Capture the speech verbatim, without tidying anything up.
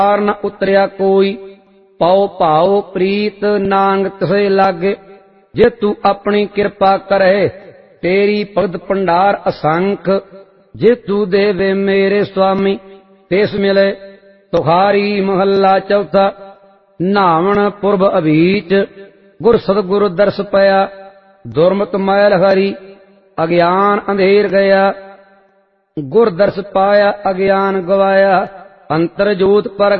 पार न उतरिया कोई, पाओ भाओ प्रीत नांग तिसे लागे। जे तू अपनी कृपा करे, तेरी भगत भंडार असंख। जे तू देवे मेरे स्वामी, तेस मिले तुहारी। महला चौथा। नावण पुरब अभीच, गुर सतगुरु दर्श पया। दुर्मत मैल हरी, अज्ञान अंधेर गया। गुर दर्श पाया, अज्ञान गवाया। अंतर जोत पर